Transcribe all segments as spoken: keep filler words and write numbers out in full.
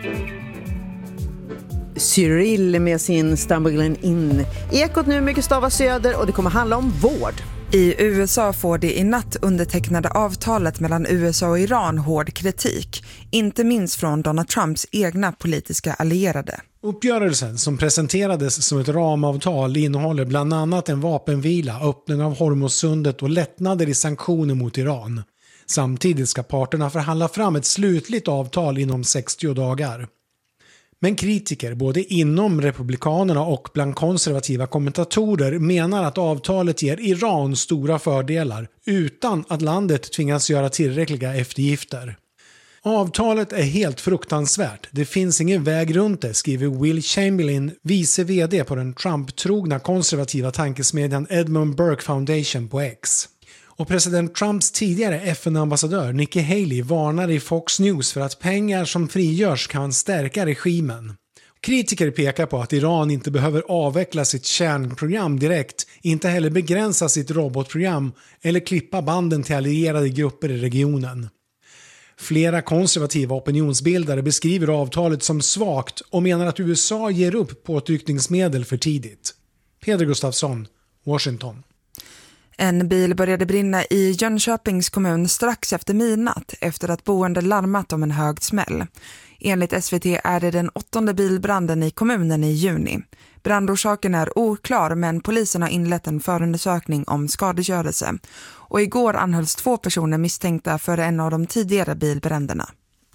Cyril med sin Stumbling In. Ekot nu mycket stava söder och det kommer handla om vård. I U S A får det i natt undertecknade avtalet mellan U S A och Iran hård kritik, inte minst från Donald Trumps egna politiska allierade. Uppgörelsen som presenterades som ett ramavtal innehåller bland annat en vapenvila, öppning av Hormuzsundet och lättnader i sanktioner mot Iran. Samtidigt ska parterna förhandla fram ett slutligt avtal inom sextio dagar. Men kritiker både inom republikanerna och bland konservativa kommentatorer menar att avtalet ger Iran stora fördelar utan att landet tvingas göra tillräckliga eftergifter. Avtalet är helt fruktansvärt. Det finns ingen väg runt det, skriver Will Chamberlain, vice vd på den Trump-trogna konservativa tankesmedjan Edmund Burke Foundation på X. Och president Trumps tidigare F N-ambassadör Nikki Haley varnar i Fox News för att pengar som frigörs kan stärka regimen. Kritiker pekar på att Iran inte behöver avveckla sitt kärnprogram direkt, inte heller begränsa sitt robotprogram eller klippa banden till allierade grupper i regionen. Flera konservativa opinionsbildare beskriver avtalet som svagt och menar att U S A ger upp påtryckningsmedel för tidigt. Peder Gustafsson, Washington. En bil började brinna i Jönköpings kommun strax efter midnatt efter att boende larmat om en hög smäll. Enligt S V T är det den åttonde bilbranden i kommunen i juni. Brandorsaken är oklar, men polisen har inlett en förundersökning om skadegörelse. Och igår anhölls två personer misstänkta för en av de tidigare bilbränderna.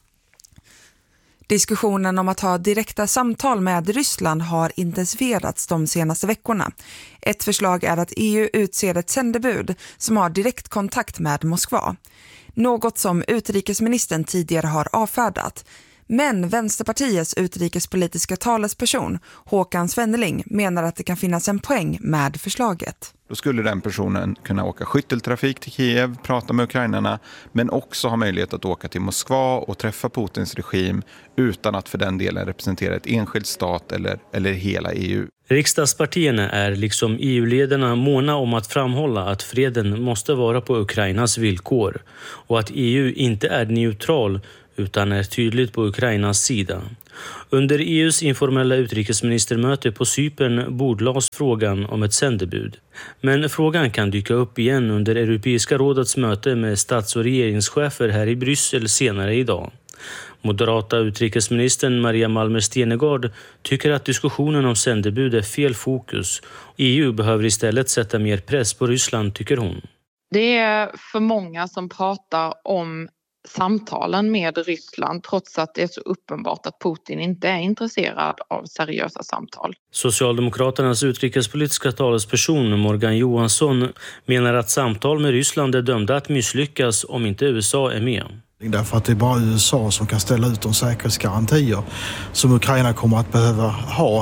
Diskussionen om att ha direkta samtal med Ryssland har intensifierats de senaste veckorna. Ett förslag är att E U utser ett sändebud som har direkt kontakt med Moskva. Något som utrikesministern tidigare har avfärdat. Men Vänsterpartiets utrikespolitiska talesperson Håkan Svenneling menar att det kan finnas en poäng med förslaget. Då skulle den personen kunna åka skytteltrafik till Kiev, prata med ukrainarna, men också ha möjlighet att åka till Moskva och träffa Putins regim utan att för den delen representera ett enskilt stat eller, eller hela E U. Riksdagspartierna är liksom E U-ledarna måna om att framhålla att freden måste vara på Ukrainas villkor och att E U inte är neutral utan är tydligt på Ukrainas sida. Under E U:s informella utrikesministermöte på Cypern bordlades frågan om ett sändebud. Men frågan kan dyka upp igen under Europeiska rådets möte med stats- och regeringschefer här i Bryssel senare idag. Moderata utrikesministern Maria Malmer Stenergard tycker att diskussionen om sändebud är fel fokus. E U behöver istället sätta mer press på Ryssland, tycker hon. Det är för många som pratar om samtalen med Ryssland trots att det är så uppenbart att Putin inte är intresserad av seriösa samtal. Socialdemokraternas utrikespolitiska talesperson Morgan Johansson menar att samtal med Ryssland är dömda att misslyckas om inte U S A är med. Därför att det är bara U S A som kan ställa ut de säkerhetsgarantier som Ukraina kommer att behöva ha.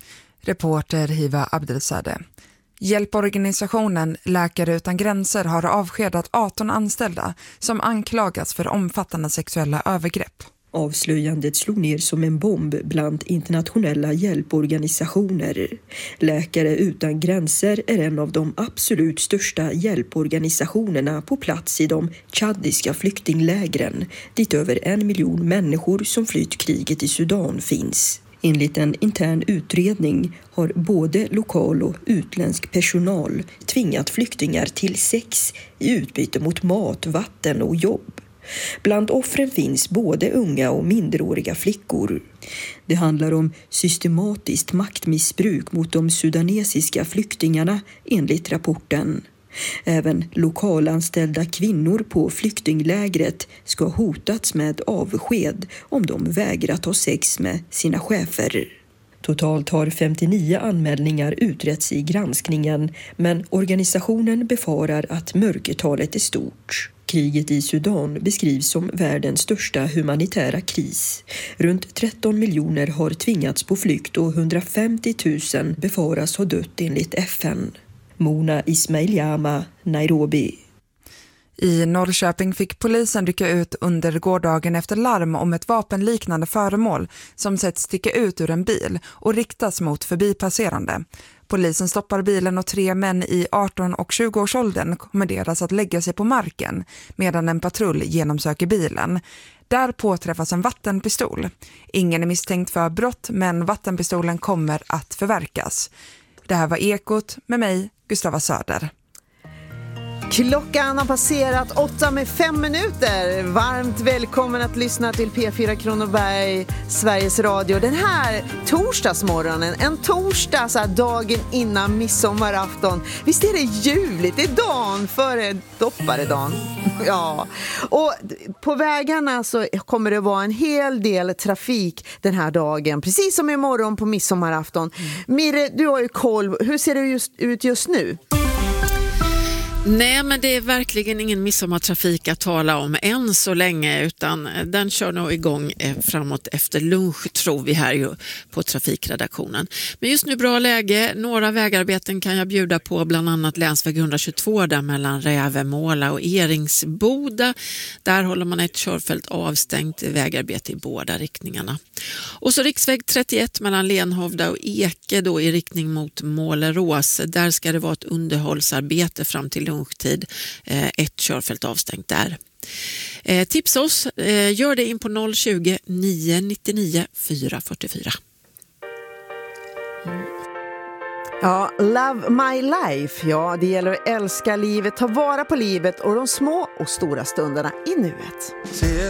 Reporter Hiva Abdelsade. Hjälporganisationen Läkare utan gränser har avskedat arton anställda som anklagas för omfattande sexuella övergrepp. Avslöjandet slog ner som en bomb bland internationella hjälporganisationer. Läkare utan gränser är en av de absolut största hjälporganisationerna på plats i de tjaddiska flyktinglägren, dit över en miljon människor som flytt kriget i Sudan finns. Enligt en intern utredning har både lokal och utländsk personal tvingat flyktingar till sex i utbyte mot mat, vatten och jobb. Bland offren finns både unga och minderåriga flickor. Det handlar om systematiskt maktmissbruk mot de sudanesiska flyktingarna enligt rapporten. Även lokalanställda kvinnor på flyktinglägret ska hotats med avsked om de vägrat ha sex med sina chefer. Totalt har femtionio anmälningar utretts i granskningen, men organisationen befarar att mörkertalet är stort. Kriget i Sudan beskrivs som världens största humanitära kris. Runt tretton miljoner har tvingats på flykt och hundrafemtio tusen befaras ha dött enligt F N. Mona Ismail-Yama, Nairobi. I Norrköping fick polisen rycka ut under gårdagen efter larm om ett vapenliknande föremål som sett sticka ut ur en bil och riktas mot förbipasserande. Polisen stoppar bilen och tre män i arton- och tjugo-årsåldern kommenderas att lägga sig på marken medan en patrull genomsöker bilen. Där påträffas en vattenpistol. Ingen är misstänkt för brott, men vattenpistolen kommer att förverkas. Det här var Ekot med mig, Gustava Söder. Klockan har passerat åtta med fem minuter. Varmt välkommen att lyssna till P fyra Kronoberg, Sveriges Radio. Den här torsdagsmorgonen, en torsdag så här dagen innan midsommarafton. Visst är det ljuvligt, det är dagen före dopparedagen. Ja, och på vägarna så kommer det vara en hel del trafik den här dagen. Precis som imorgon på midsommarafton. Mirre, du har ju koll. Hur ser det just, ut just nu? Nej, men det är verkligen ingen midsommartrafik att tala om än så länge, utan den kör nog igång framåt efter lunch, tror vi här ju på trafikredaktionen. Men just nu bra läge. Några vägarbeten kan jag bjuda på, bland annat länsväg etthundratjugotvå där mellan Rävemåla och Eringsboda. Där håller man ett körfält avstängt, vägarbete i båda riktningarna. Och så riksväg trettioett mellan Lenhovda och Eke då i riktning mot Målerås. Där ska det vara ett underhållsarbete fram till lunchtid. Ett körfält avstängt där. Eh, tipsa oss, eh, gör det in på noll tjugo, nio nittionio, fyra fyrtiofyra. Ja, love my life. Ja, det gäller att älska livet, ta vara på livet och de små och stora stunderna i nuet.